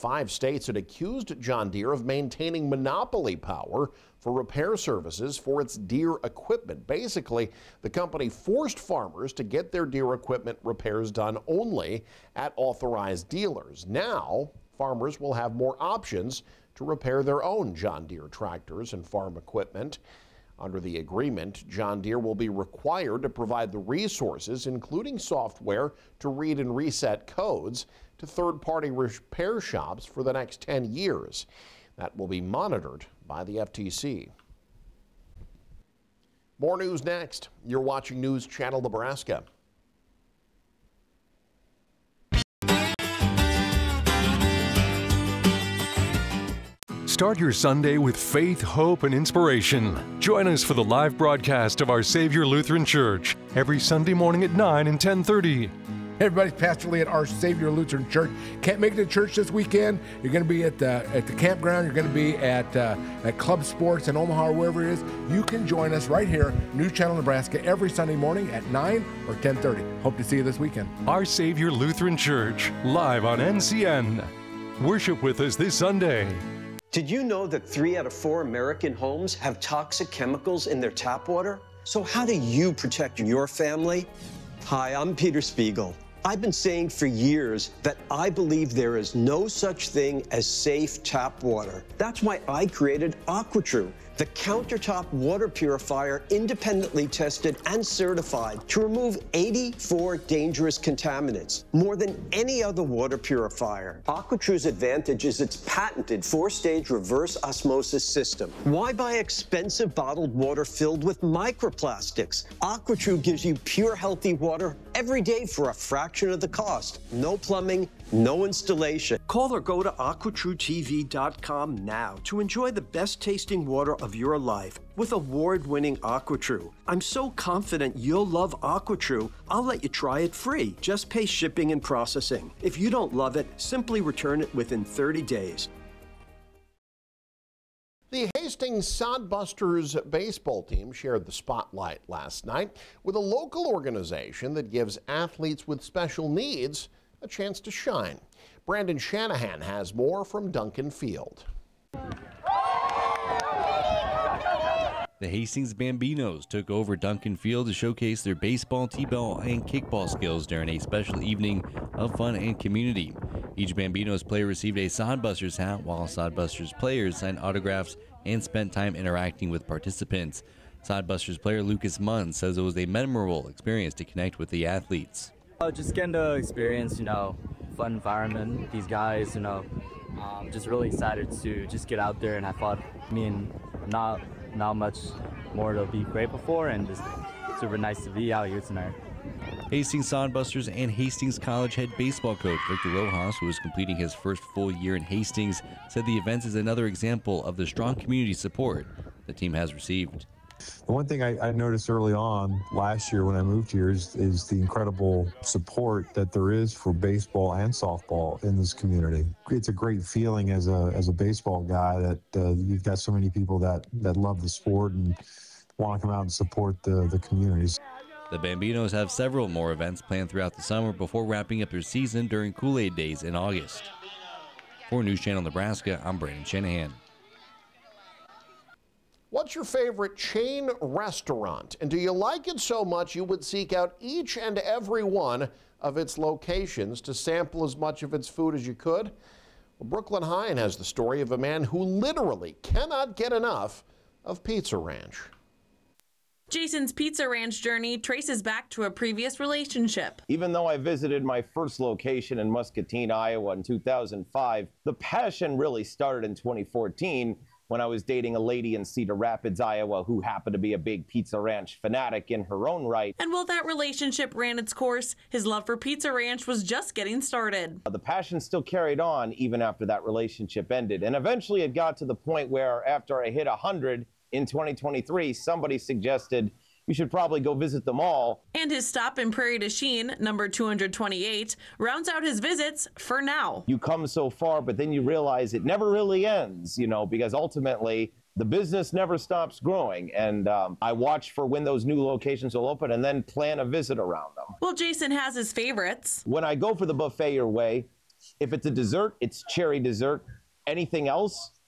5 states had accused John Deere of maintaining monopoly power for repair services for its Deere equipment. Basically, the company forced farmers to get their Deere equipment repairs done only at authorized dealers. Now, farmers will have more options to repair their own John Deere tractors and farm equipment. Under the agreement, John Deere will be required to provide the resources, including software, to read and reset codes to third-party repair shops for the next 10 years. That will be monitored by the FTC. More news next. You're watching News Channel Nebraska. Start your Sunday with faith, hope, and inspiration. Join us for the live broadcast of Our Savior Lutheran Church every Sunday morning at 9 and 10:30. Hey everybody, it's Pastor Lee at Our Savior Lutheran Church. Can't make it to church this weekend? You're going to be at the campground. You're going to be at Club Sports in Omaha or wherever it is. You can join us right here, News Channel Nebraska, every Sunday morning at 9 or 10:30. Hope to see you this weekend. Our Savior Lutheran Church, live on NCN. Worship with us this Sunday. Did you know that 3 out of 4 American homes have toxic chemicals in their tap water? So how do you protect your family? Hi, I'm Peter Spiegel. I've been saying for years that I believe there is no such thing as safe tap water. That's why I created AquaTrue, the countertop water purifier independently tested and certified to remove 84 dangerous contaminants, more than any other water purifier. AquaTrue's advantage is its patented 4-stage reverse osmosis system. Why buy expensive bottled water filled with microplastics? AquaTrue gives you pure, healthy water every day for a fraction of the cost. No plumbing, no installation. Call or go to AquaTrueTV.com now to enjoy the best tasting water of your life with award-winning AquaTrue. I'm so confident you'll love AquaTrue, I'll let you try it free. Just pay shipping and processing. If you don't love it, simply return it within 30 days. The Hastings Sodbusters baseball team shared the spotlight last night with a local organization that gives athletes with special needs a chance to shine. Brandon Shanahan has more from Duncan Field. The Hastings Bambinos took over Duncan Field to showcase their baseball, t-ball, and kickball skills during a special evening of fun and community. Each Bambinos player received a Sodbusters hat, while Sodbusters players signed autographs and spent time interacting with participants. Sodbusters player Lucas Munn says it was a memorable experience to connect with the athletes. Just getting to experience, fun environment, these guys, just really excited to just get out there and have fun. Not much more to be grateful for, and just super nice to be out here tonight. Hastings Sodbusters and Hastings College head baseball coach Victor Rojas, who is completing his first full year in Hastings, said the event is another example of the strong community support the team has received. The one thing I noticed early on last year when I moved here is the incredible support that there is for baseball and softball in this community. It's a great feeling as a baseball guy that you've got so many people that love the sport and want to come out and support the communities. The Bambinos have several more events planned throughout the summer before wrapping up their season during Kool-Aid Days in August. For News Channel Nebraska, I'm Brandon Shanahan. What's your favorite chain restaurant? And do you like it so much you would seek out each and every one of its locations to sample as much of its food as you could? Well, Brooklyn Hine has the story of a man who literally cannot get enough of Pizza Ranch. Jason's Pizza Ranch journey traces back to a previous relationship. Even though I visited my first location in Muscatine, Iowa in 2005, the passion really started in 2014 when I was dating a lady in Cedar Rapids, Iowa, who happened to be a big Pizza Ranch fanatic in her own right. And while that relationship ran its course, his love for Pizza Ranch was just getting started. The passion still carried on even after that relationship ended. And eventually it got to the point where after I hit 100 in 2023, somebody suggested you should probably go visit them all. And his stop in Prairie du Chien, number 228, rounds out his visits for now. You come so far, but then you realize it never really ends, because ultimately the business never stops growing. And I watch for when those new locations will open and then plan a visit around them. Well, Jason has his favorites. When I go for the buffet your way, If it's a dessert, it's cherry dessert. Anything else,